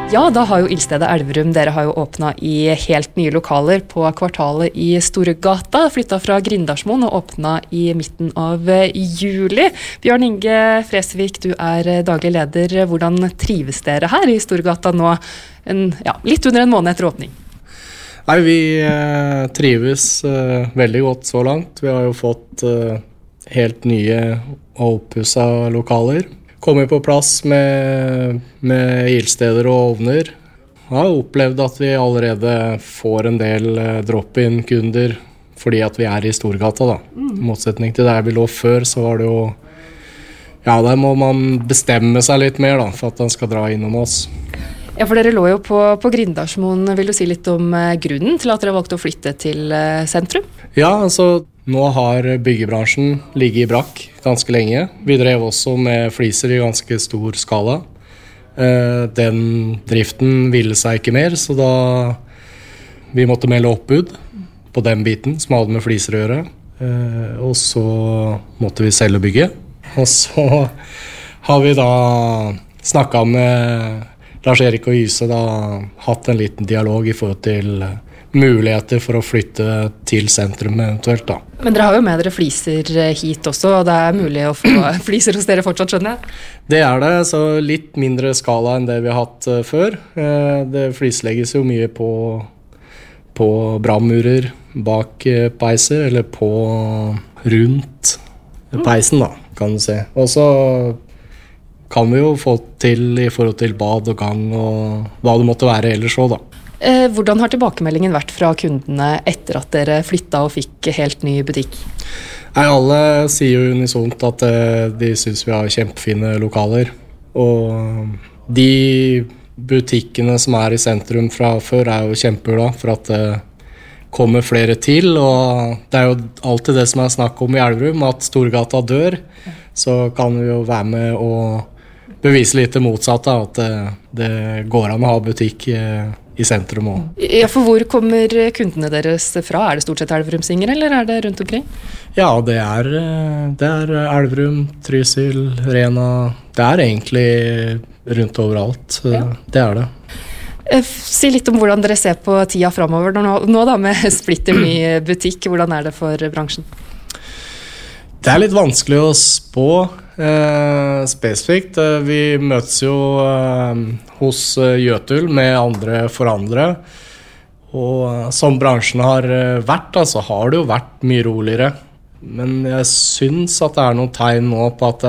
Ja, da har jo Ildstedet Elverum, dere har jo åpnet i helt nye lokaler på kvartalet i Storegata, flyttet fra Grindalsmoen og åpnet i midten av juli. Bjørn Inge Fresvik, du daglig leder. Hvordan trives dere her i Storegata nå, litt under en måned etter åpning? Nei, vi trives veldig godt så langt. Vi har jo fått helt nye og oppusset lokaler. Kommer på plass med ildsteder og ovner. Jeg har opplevd at vi allerede får en del drop-in-kunder fordi at vi i Storgata da. I motsetning til der vi lå før, så var det jo... Ja, der må man bestemme seg litt mer da, for at den skal dra innom oss. Ja, for dere lå jo på Grindalsmoen. Vil du si litt om grunnen til at dere valgte å flytte til sentrum? Ja, altså... Nå har byggebransjen ligget i brakk ganske lenge. Vi drev også med fliser i ganske stor skala. Den driften ville seg ikke mer, så da vi måtte melde oppbud på den biten som hadde med fliser å gjøre. Og så måtte vi selge bygget. Og så har vi da snakket med Lars-Erik og Yse, da hatt en liten dialog i forhold til muligheter for å flytte til sentrum eventuelt da. Men dere har jo med dere fliser hit også, og det mulig å få fliser hos dere fortsatt, skjønner jeg? Det det, så litt mindre skala enn det vi har hatt før. Det flislegges jo mye på brannmurer bak peiser, eller på rundt peisen da, kan du se. Og så kan vi jo få til i forhold til bad og gang og hva det måtte være ellers også da. Hvordan har tilbakemeldingen vært fra kundene etter at dere flyttet og fikk helt ny butikk? Nei, alle sier jo unisont at de synes vi har kjempefine lokaler. Og de butikkene som i sentrum fra før jo kjempebra for at det kommer flere til. Og det jo alltid det som snakk om i Elverum, at Storgata dør. Så kan vi jo være med og bevise litt det motsatte, at det går an å ha butikk i sentrum også. Ja, for hvor kommer kundene deres fra? Det stort sett Elverumsinger, eller det rundt omkring? Ja, det Elverum, Trysil, Rena. Det egentlig rundt overalt. Ja. Det det. Si litt om hvordan dere ser på tida fremover nå da, med splitter ny butikk. Hvordan det for bransjen? Det litt vanskelig å spå spesifikt. Vi møtes jo hos Jøtul med andre forandre. Og som bransjen har vært, så har det jo vært mye roligere. Men jeg synes at det noen tegn nå på at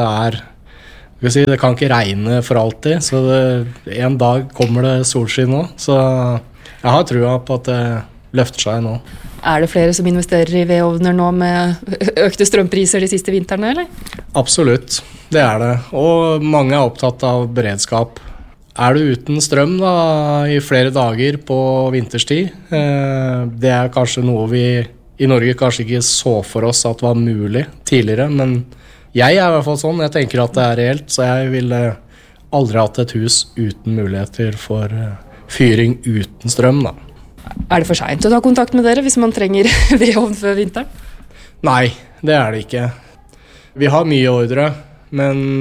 det kan ikke regne for alltid. Så en dag kommer det solskinn nå. Så jeg har trua på at det løfter seg nå. Det flere som investerer i vedovner nå med økte strømpriser de siste vinterene, eller? Absolutt, det det. Og mange opptatt av beredskap. Du uten strøm da, i flere dager på vinterstid? Det kanskje noe vi i Norge kanskje ikke så for oss at var mulig tidligere, men jeg i hvert fall sånn. Jeg tenker at det reelt, så jeg ville aldri hatt et hus uten muligheter for fyring uten strøm da. Det for sent å ta kontakt med dere hvis man trenger vedovn før vinteren? Nei, det det ikke. Vi har mye ordre, men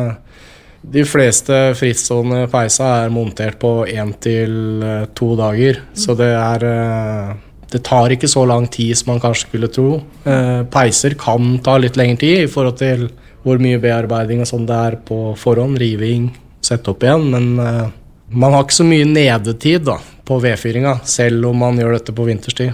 de fleste frittstående peiser montert på 1 til 2 dager. Så det tar ikke så lang tid som man kanskje skulle tro. Peiser kan ta litt lengre tid i forhold til hvor mye bearbeiding og sånn det på forhånd, riving, sette opp igjen, men man har ikke så mye nedetid da, på vedfyringa, selv om man gjør dette på vinterstid.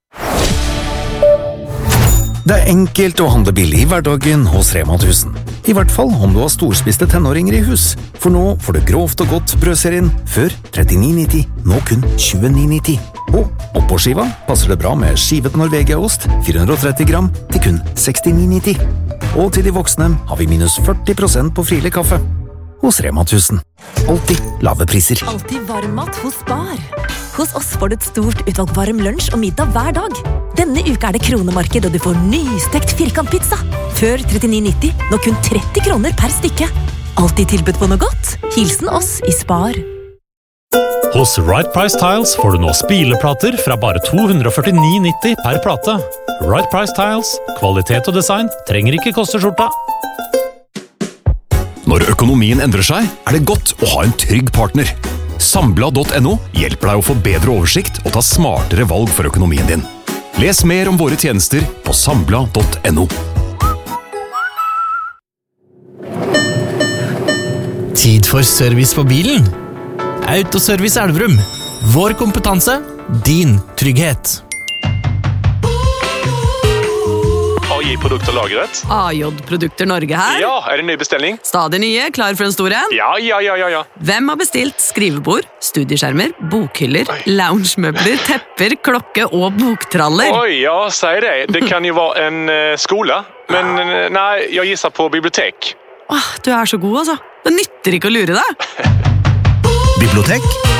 Det enkelt å handle billig i hverdagen hos Rema 1000. I hvert fall om du har storspiste tenåringer i hus. For nå får du grovt og godt brødserien før 39,90, nå kun 29,90. Og oppå skiva passer det bra med skivet Norvegia-ost, 430 gram, til kun 69,90. Og til de voksne har vi minus 40% på frilig kaffe. Hos Rema 1000. Alltid lave priser. Alltid varm mat hos Spar. Hos oss får du et stort utvalg varm lunsj og middag hver dag. Denne uka det kronemarked, og du får nystekt firkantpizza. Før 39,90, nå kun 30 kroner per stykke. Alltid tilbudt på noe godt. Hilsen oss i Spar. Hos Right Price Tiles får du nå spileplater fra bare 249,90 per plate. Right Price Tiles, kvalitet og design trenger ikke koste skjorta. Når økonomien endrer seg, det godt å ha en trygg partner. Sambla.no hjelper deg å få bedre oversikt og ta smartere valg for økonomien din. Les mer om våre tjenester på sambla.no. Tid for service på bilen. Autoservice Elverum. Vår kompetanse, din trygghet. AJ-produkter lagret. AJ-produkter Norge her. Ja, det en ny bestelling? Stadig nye, klar for en stor en. Ja. Hvem har bestilt skrivebord, studieskjermer, bokhyller, loungemøbler, tepper, klokke og boktraller? Oi, ja, säg det. Det kan jo være en skola. Men nej, jeg gissar på bibliotek. Du er så god, altså. Det nytter ikke å lure deg. Bibliotek